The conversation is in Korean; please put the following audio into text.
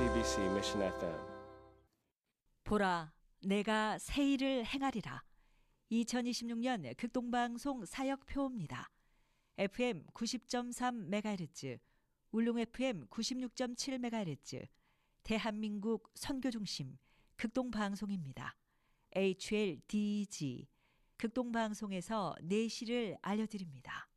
JTBC Mission FM. 보라, 내가 새 일을 행하리라. 2026년 극동방송 사역표입니다. FM 90.3MHz, 울릉 FM 96.7MHz, 대한민국 선교중심 극동방송입니다. HLDG, 극동방송에서 내시를 알려드립니다.